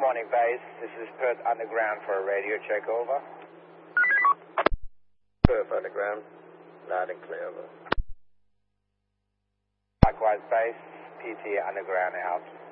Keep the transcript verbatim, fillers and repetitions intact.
morning, base. This is Perth Underground for a radio check, over. Perth Underground. Loud and clear, over. Likewise, base. P T Underground out.